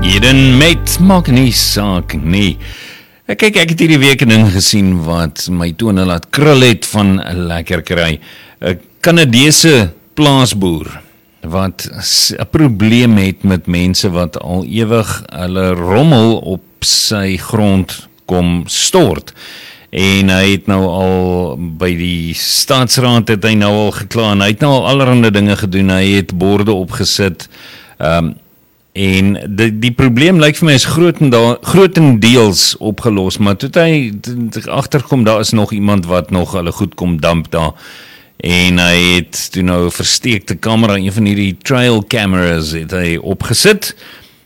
Eden met maak nie saak nie. Kyk, ek het hierdie week 'n ding gesien wat my tone laat krul het van lekker kry. 'n Kanadese plaasboer wat 'n probleem het met mense wat al ewig hulle rommel op sy grond kom stort. En hy het nou al by die staatsraad het hy nou al gekla en hy het nou al allerlei dinge gedoen. Hy het borde opgesit. En die probleem lyk vir my is grotendeels opgelos, maar toe hy agterkom, daar is nog iemand wat nog hulle goed kom damp daar. En hy het toe nou 'n versteekte kamera, een van hierdie trail cameras het hy opgesit.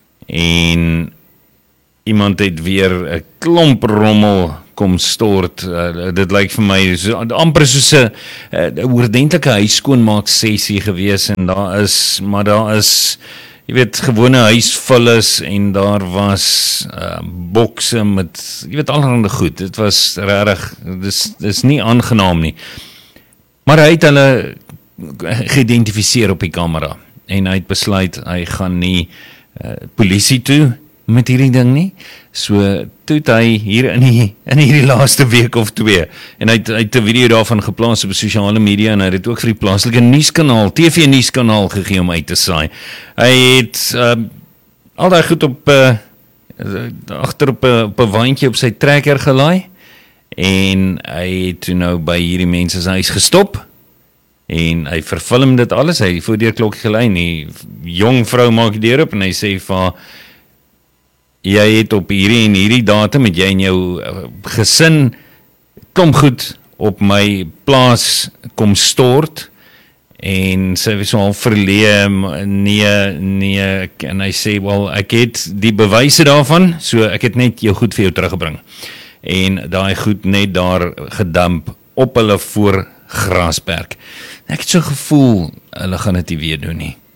En iemand het weer 'n klomp rommel kom stort. Dit lyk vir my amper soos 'n oordentlike huisskoonmaak sessie gewees en daar is jy weet, gewone huisvullis en daar was bokse met, jy weet, allerhande goed. Dit was regtig, dis nie aangenaam nie. Maar hy het hulle geïdentifiseer op die kamera en hy het besluit, hy gaan nie polisie toe met hierdie ding nie. So, toe het hy hier in hierdie laaste week of 2, en hy het 'n video daarvan geplaas op sosiale media, en hy het dit ook vir die plaaslike nuuskanaal, TV-nuuskanaal gegee om uit te saai. Hy het al daai goed op agter op 'n wandjie op sy trekker gelaai, en hy het toe nou by hierdie mense se huis gestop, en hy verfilm dit alles, hy het die voordeurklokkie gelei, en die jong vrou maak die deur op, en hy sê vir haar, jy het op hierdie en hierdie datum, met jy en jou gesin, kom goed op my plaas kom stort, en sy was al verleë, nee, en hy sê, wel, ek het die bewyse daarvan, so ek het net jou goed vir jou teruggebring, en daai goed net daar gedamp, op hulle voor grasperk. Ek het so gevoel, hulle gaan dit nie weer doen nie.